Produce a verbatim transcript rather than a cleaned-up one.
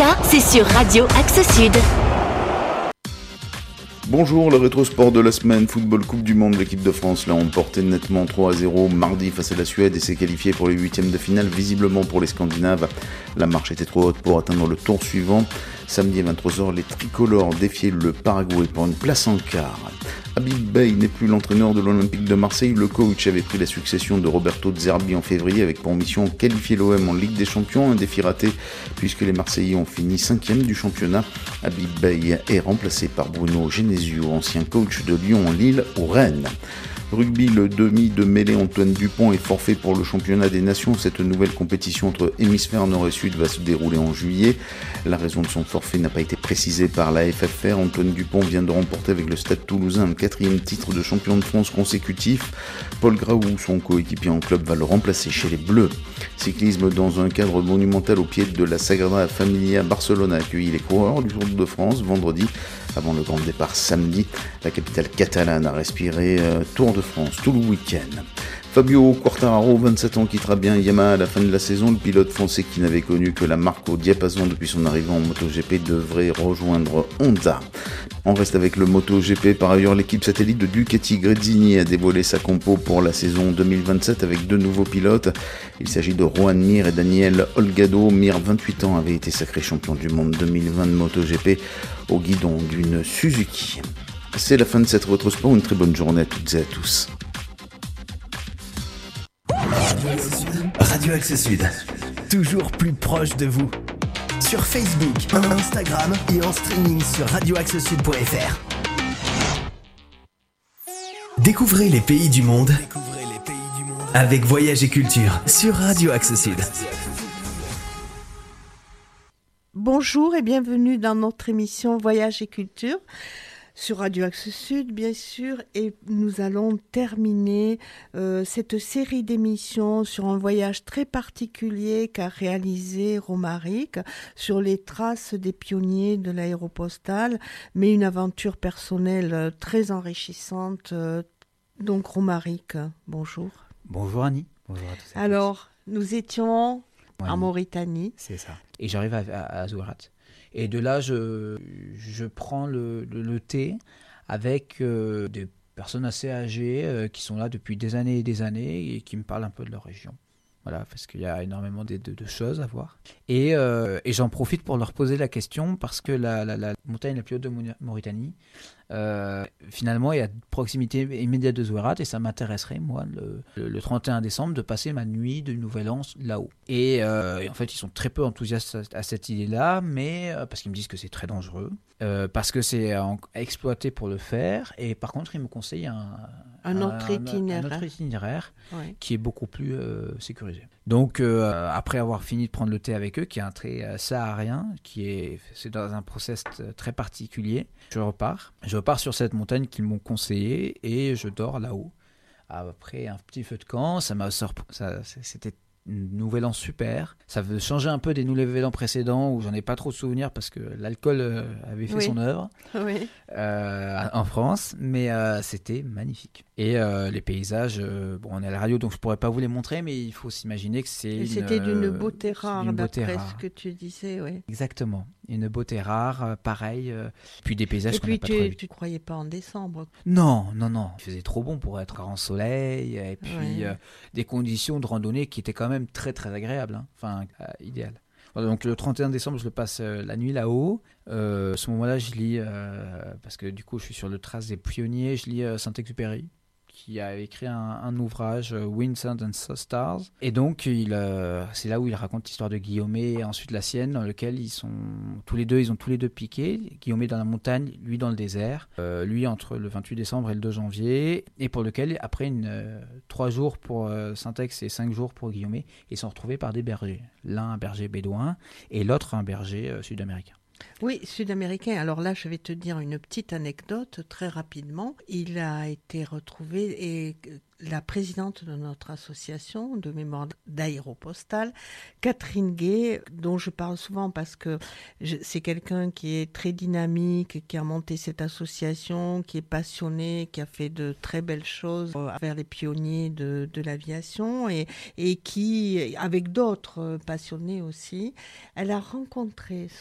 Omerta, c'est sur Radio Axe Sud. Bonjour, le rétro-sport de la semaine, football Coupe du Monde, l'équipe de France l'a emporté nettement trois à zéro mardi face à la Suède et s'est qualifiée pour les huitièmes de finale, visiblement pour les Scandinaves. La marche était trop haute pour atteindre le tour suivant. Samedi à vingt-trois heures, les tricolores défiaient le Paraguay pour une place en quart. Habib Beye n'est plus l'entraîneur de l'Olympique de Marseille. Le coach avait pris la succession de Roberto De Zerbi en février avec pour mission qualifier l'O M en Ligue des Champions, un défi raté puisque les Marseillais ont fini cinquième du championnat. Habib Beye est remplacé par Bruno Genesio, ancien coach de Lyon, Lille ou Rennes. Rugby, le demi de mêlée Antoine Dupont est forfait pour le championnat des nations. Cette nouvelle compétition entre hémisphères nord et sud va se dérouler en juillet. La raison de son forfait n'a pas été précisée par la F F R. Antoine Dupont vient de remporter avec le Stade Toulousain un quatrième titre de champion de France consécutif. Paul Graou, son coéquipier en club, va le remplacer chez les Bleus. Cyclisme dans un cadre monumental au pied de la Sagrada Familia. Barcelone a accueilli les coureurs du Tour de France vendredi avant le grand départ samedi. La capitale catalane a respiré euh, Tour de France tout le week-end. Fabio Quartararo, vingt-sept ans, quittera bien Yamaha à la fin de la saison. Le pilote français qui n'avait connu que la marque au diapason depuis son arrivée en MotoGP devrait rejoindre Honda. On reste avec le MotoGP. Par ailleurs, l'équipe satellite de Ducati Gresini a dévoilé sa compo pour la saison deux mille vingt-sept avec deux nouveaux pilotes. Il s'agit de Juan Mir et Daniel Olgado. Mir, vingt-huit ans, avait été sacré champion du monde deux mille vingt de MotoGP au guidon d'une Suzuki. C'est la fin de cette rétro-sport. Une très bonne journée à toutes et à tous. Radio Axe Sud, toujours plus proche de vous. Sur Facebook, Instagram et en streaming sur radio axe sud point f r. Découvrez les pays du monde avec Voyage et Culture sur Radio Axe Sud. Bonjour et bienvenue dans notre émission Voyage et Culture sur Radio Axe Sud, bien sûr, et nous allons terminer euh, cette série d'émissions sur un voyage très particulier qu'a réalisé Romaric sur les traces des pionniers de l'aéropostale, mais une aventure personnelle très enrichissante. Donc Romaric, bonjour. Bonjour Annie. Bonjour à tous. Alors, nous étions ouais, en Mauritanie. C'est ça. Et j'arrive à, à, à Zouerat. Et de là, je, je prends le, le, le thé avec euh, des personnes assez âgées euh, qui sont là depuis des années et des années et qui me parlent un peu de leur région. Voilà, parce qu'il y a énormément de, de, de choses à voir. Et, euh, et j'en profite pour leur poser la question parce que la, la, la montagne la plus haute de Mauritanie, euh, finalement, est à proximité immédiate de Zouerat et ça m'intéresserait, moi, le, le, le trente et un décembre, de passer ma nuit de Nouvel An là-haut. Et, euh, et en fait, ils sont très peu enthousiastes à, à cette idée-là, mais euh, parce qu'ils me disent que c'est très dangereux, euh, parce que c'est à, à exploiter pour le faire, et par contre, ils me conseillent un, un, un, autre, itinéraire. un autre itinéraire ouais. qui est beaucoup plus euh, sécurisé. Donc, euh, après avoir fini de prendre le thé avec eux, qui est un thé euh, saharien, qui est, c'est dans un process très particulier, je repars. Je repars sur cette montagne qu'ils m'ont conseillé et je dors là-haut. Après un petit feu de camp, ça m'a sorp- ça, c'était Nouvel An super. Ça veut changer un peu des Nouvel An précédents où j'en ai pas trop de souvenirs parce que l'alcool euh, avait fait oui. son œuvre oui. euh, en France, mais euh, c'était magnifique. Et euh, les paysages, euh, bon, on est à la radio donc je pourrais pas vous les montrer, mais il faut s'imaginer que c'est. Et une, c'était d'une beauté rare, d'une beauté d'après rare. ce que tu disais, oui. Exactement, une beauté rare, euh, pareil, euh, puis des paysages et qu'on puis n'a pas tu, trop vus. tu croyais pas en décembre? Non, non, non. Il faisait trop bon pour être en soleil et puis ouais. euh, des conditions de randonnée qui étaient quand même très très agréables, hein. Enfin euh, idéal. Voilà, donc le trente et un décembre, je le passe euh, la nuit là-haut. Euh, à ce moment-là, je lis euh, parce que du coup, je suis sur le trace des pionniers. Je lis euh, Saint-Exupéry, qui a écrit un, un ouvrage, euh, Wind, Sand and Stars. Et donc, il, euh, c'est là où il raconte l'histoire de Guillaumet et ensuite la sienne, dans lequel ils sont tous les deux, ils ont tous les deux piqué. Guillaumet dans la montagne, lui dans le désert. Euh, lui entre le vingt-huit décembre et le deux janvier. Et pour lequel, après une, euh, trois jours pour euh, Saint-Ex et cinq jours pour Guillaumet, ils sont retrouvés par des bergers. L'un un berger bédouin et l'autre un berger euh, sud-américain. Oui, sud-américain. Alors là, je vais te dire une petite anecdote très rapidement. Il a été retrouvé et la présidente de notre association de mémoire d'aéropostale, Catherine Gay, dont je parle souvent parce que je, c'est quelqu'un qui est très dynamique, qui a monté cette association, qui est passionné, qui a fait de très belles choses vers les pionniers de, de l'aviation et, et qui, avec d'autres passionnés aussi, elle a rencontré